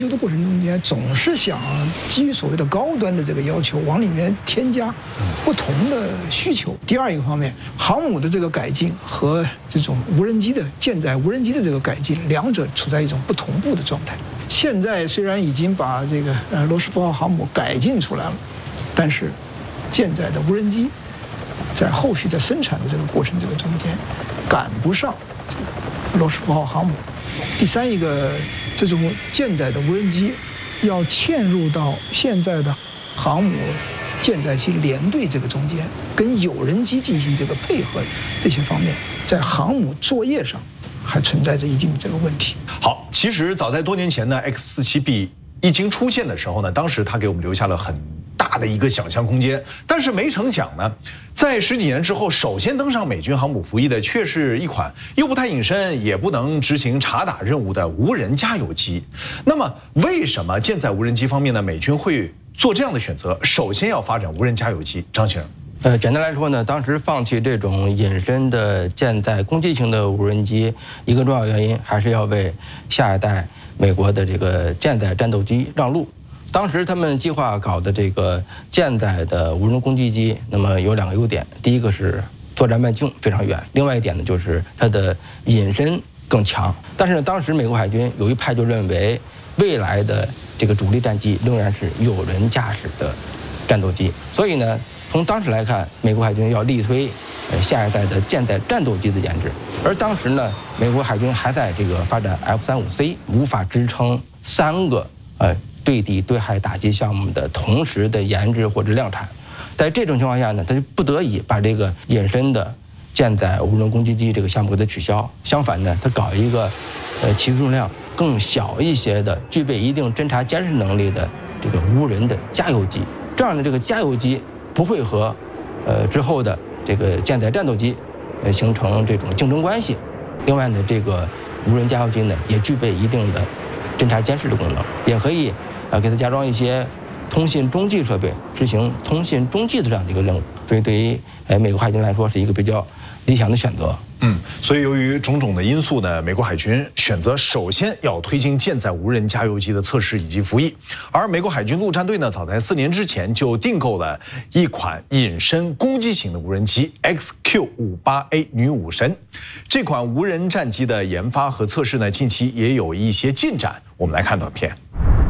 研究的过程中间，总是想基于所谓的高端的这个要求，往里面添加不同的需求。第二一个方面，航母的这个改进和这种无人机的舰载无人机的这个改进，两者处在一种不同步的状态。现在虽然已经把这个罗斯福号航母改进出来了，但是舰载的无人机在后续的生产的这个过程这个中间，赶不上这个罗斯福号航母。第三一个，这种舰载的无人机要嵌入到现在的航母舰载机联队这个中间，跟有人机进行这个配合，这些方面在航母作业上还存在着一定的这个问题。 好，其实早在多年前呢 ，X-47B 一经出现的时候呢，当时它给我们留下了很大的一个想象空间，但是没成想呢，在10几年之后，首先登上美军航母服役的却是一款又不太隐身，也不能执行察打任务的无人加油机。那么，为什么舰载无人机方面呢，美军会做这样的选择？首先要发展无人加油机，张先生。 简单来说呢，当时放弃这种隐身的舰载攻击型的无人机，一个重要原因还是要为下一代美国的这个舰载战斗机让路。当时他们计划搞的这个舰载的无人攻击机，那么有2个优点，第一个是作战半径非常远，另外一点呢就是它的隐身更强。但是呢，当时美国海军有一派就认为，未来的这个主力战机仍然是有人驾驶的战斗机，所以呢，从当时来看，美国海军要力推下一代的舰载战斗机的研制，而当时呢，美国海军还在这个发展 F-35C， 无法支撑3个对地对海打击项目的同时的研制或者量产。在这种情况下呢，他就不得已把这个隐身的舰载无人攻击机这个项目给它取消。相反呢，他搞一个起重量更小一些的、具备一定侦察监视能力的这个无人的加油机。这样的这个加油机不会和之后的这个舰载战斗机形成这种竞争关系。另外呢，这个无人加油机呢也具备一定的侦察监视的功能，也可以给它加装一些通信中继设备，执行通信中继的这样的一个任务。所以对于美国海军来说是一个比较理想的选择。 所以由于种种的因素呢，美国海军选择首先要推进舰载无人加油机的测试以及服役。而美国海军陆战队呢，早在4年之前就订购了一款隐身攻击型的无人机 XQ-58A 女武神。这款无人战机的研发和测试呢，近期也有一些进展。我们来看短片。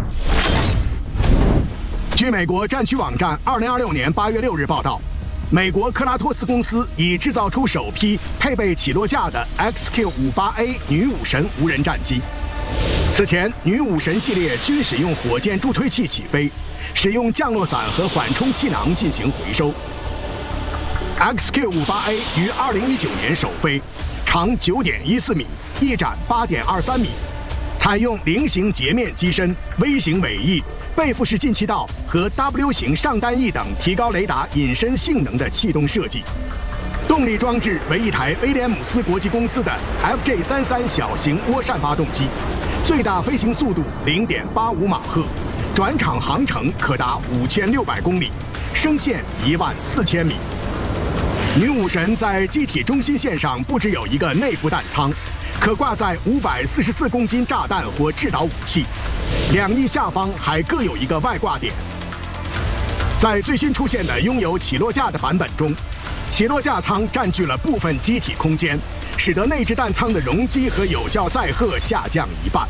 据美国战区网站2026年8月6日报道，美国克拉托斯公司已制造出首批配备起落架的 XQ-58A 女武神无人战机。此前，女武神系列均使用火箭助推器起飞，使用降落伞和缓冲气囊进行回收。XQ-58A 于2019年首飞，长9.14米，翼展8.23米，采用菱形截面机身、V 型尾翼、背负式进气道和 W 型上弹翼等提高雷达隐身性能的气动设计。动力装置为一台威廉姆斯国际公司的 FJ33小型涡扇发动机，最大飞行速度0.85马赫，转场航程可达5600公里，升限14000米。女武神在机体中心线上不只有一个内部弹舱，可挂载544公斤炸弹或制导武器，2翼下方还各有一个外挂点。在最新出现的拥有起落架的版本中，起落架舱占据了部分机体空间，使得内置弹舱的容积和有效载荷下降1半。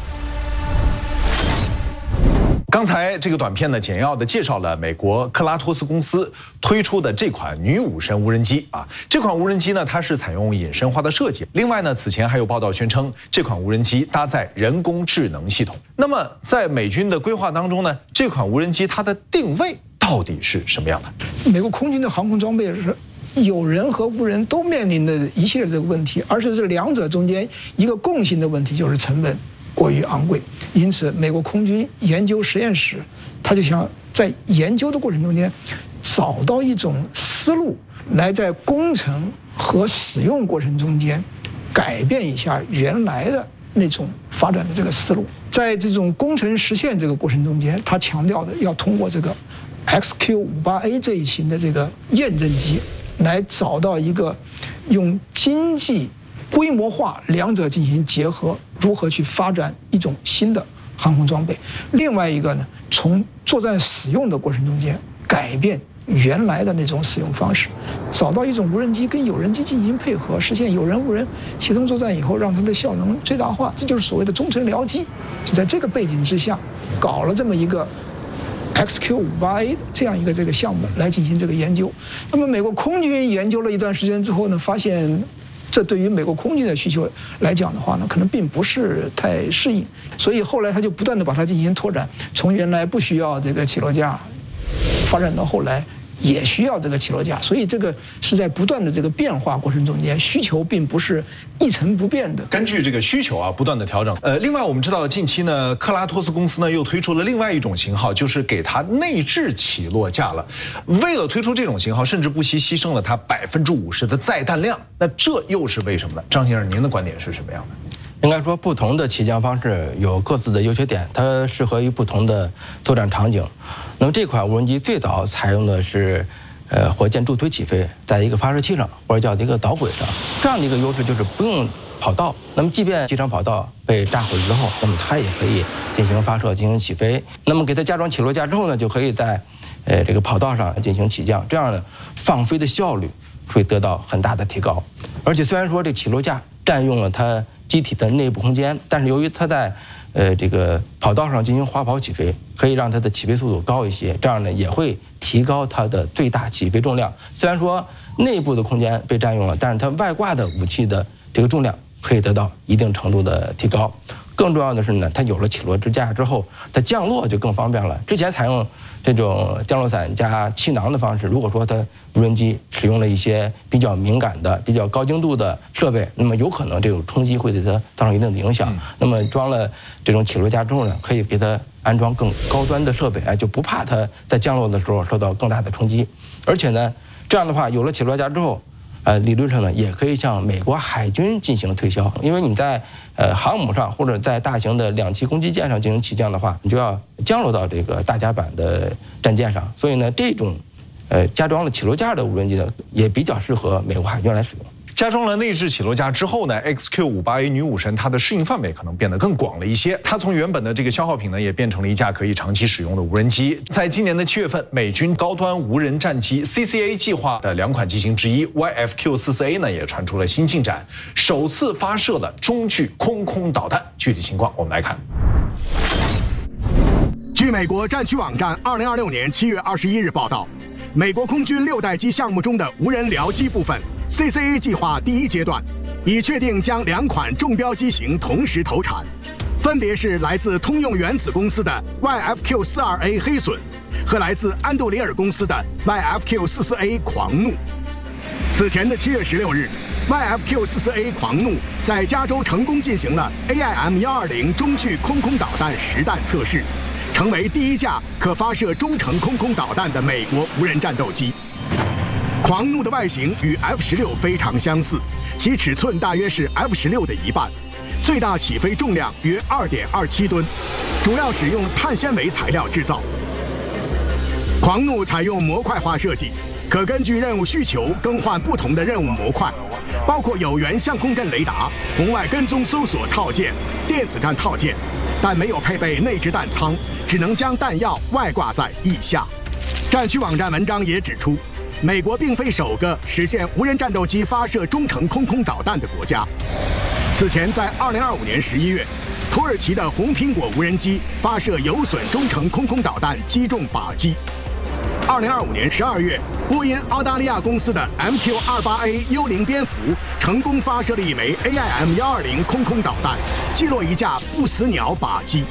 刚才这个短片呢，简要的介绍了美国克拉托斯公司推出的这款女武神无人机啊。这款无人机呢，它是采用隐身化的设计。另外呢，此前还有报道宣称，这款无人机搭载人工智能系统。那么在美军的规划当中呢，这款无人机它的定位到底是什么样的？ 美国空军的航空装备是有人和无人都面临的一系列这个问题，而且这两者中间一个共性的问题就是成本过于昂贵。因此美国空军研究实验室他就想在研究的过程中间找到一种思路，来在工程和使用过程中间改变一下原来的那种发展的这个思路。在这种工程实现这个过程中间，他强调的要通过这个 XQ-58A 这一型的这个验证机来找到一个用经济规模化两者进行结合，如何去发展一种新的航空装备；另外一个呢，从作战使用的过程中间改变原来的那种使用方式，找到一种无人机跟有人机进行配合，实现有人无人协同作战以后，让它的效能最大化，这就是所谓的中程僚机。就在这个背景之下，搞了这么一个 XQ-58A 这样一个这个项目来进行这个研究。那么美国空军研究了一段时间之后呢，发现这对于美国空军的需求来讲的话呢，可能并不是太适应，所以后来他就不断的把它进行拓展，从原来不需要这个起落架，发展到后来也需要这个起落架，所以这个是在不断的这个变化过程中间，需求并不是一成不变的。 根据这个需求啊，不断的调整。另外我们知道近期呢，克拉托斯公司呢又推出了另外一种型号，就是给它内置起落架了。为了推出这种型号，甚至不惜牺牲了它50%的载弹量。那这又是为什么呢？张先生，您的观点是什么样的？ 应该说，不同的起降方式有各自的优缺点，它适合于不同的作战场景。那么这款无人机最早采用的是，火箭助推起飞，在一个发射器上或者叫一个导轨上，这样的一个优势就是不用跑道。那么即便机场跑道被炸毁之后，那么它也可以进行发射、进行起飞。那么给它加装起落架之后呢，就可以在这个跑道上进行起降，这样呢放飞的效率会得到很大的提高。而且虽然说这起落架占用了它机体的内部空间，但是由于它在这个跑道上进行滑跑起飞，可以让它的起飞速度高一些，这样呢也会提高它的最大起飞重量。虽然说内部的空间被占用了，但是它外挂的武器的这个重量可以得到一定程度的提高。更重要的是呢，它有了起落支架之后，它降落就更方便了。之前采用这种降落伞加气囊的方式，如果说它无人机使用了一些比较敏感的、比较高精度的设备，那么有可能这种冲击会对它造成一定的影响。那么装了这种起落架之后呢，可以给它安装更高端的设备，就不怕它在降落的时候受到更大的冲击。而且呢，这样的话有了起落架之后，理论上呢，也可以向美国海军进行推销，因为你在航母上或者在大型的两栖攻击舰上进行起降的话，你就要降落到这个大甲板的战舰上，所以呢，这种加装了起落架的无人机呢，也比较适合美国海军来使用。 加装了内置起落架之后呢 ，XQ-58A 女武神它的适应范围可能变得更广了一些。它从原本的这个消耗品呢，也变成了一架可以长期使用的无人机。在今年的7月份，美军高端无人战机 CCA 计划的2款机型之一 YFQ-44A 呢，也传出了新进展，首次发射了中距空空导弹。具体情况我们来看。 据美国战区网站2026年7月21日报道，美国空军6代机项目中的无人僚机部分 CCA 计划第1阶段已确定将2款中标机型同时投产，分别是来自通用原子公司的 YFQ-42A 黑隼和来自安杜里尔公司的 YFQ-44A 狂怒。此前的7月16日 ，YFQ-44A 狂怒在加州成功进行了 AIM-120中距空空导弹实弹测试，成为第1架可发射中程空空导弹的美国无人战斗机。狂怒的外形与 F-16非常相似，其尺寸大约是 F-16的1半，最大起飞重量约2.27吨，主要使用碳纤维材料制造。狂怒采用模块化设计，可根据任务需求更换不同的任务模块，包括有源相控阵雷达、红外跟踪搜索套件、电子战套件，但没有配备内置弹仓，只能将弹药外挂在翼下。战区网站文章也指出，美国并非首个实现无人战斗机发射中程空空导弹的国家。此前，在2025年11月，土耳其的红苹果无人机发射有损中程空空导弹击中靶机。2025年12月，波音澳大利亚公司的 MQ-28A 幽灵蝙蝠成功发射了一枚 AIM-120空空导弹，击落一架不死鸟靶机。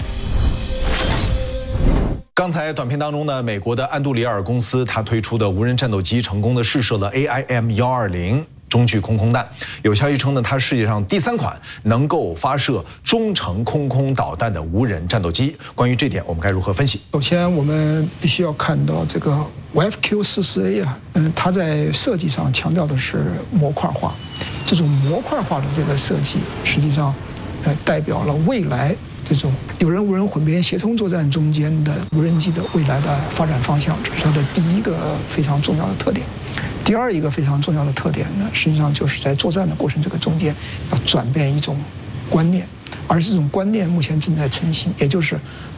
刚才短片当中呢，美国的安杜里尔公司它推出的无人战斗机成功的试射了 AIM-120中距空空弹。有消息称呢，它是世界上第3款能够发射中程空空导弹的无人战斗机。关于这点，我们该如何分析？ 首先，我们必须要看到这个 YFQ-44A 啊，它在设计上强调的是模块化。这种模块化的这个设计，实际上，代表了未来这种有人无人混编协同作战中间的无人机的未来的发展方向，这是它的第1个非常重要的特点。第2一个非常重要的特点呢，实际上就是在作战的过程这个中间要转变一种观念， 而是这种观念目前正在成型，也就是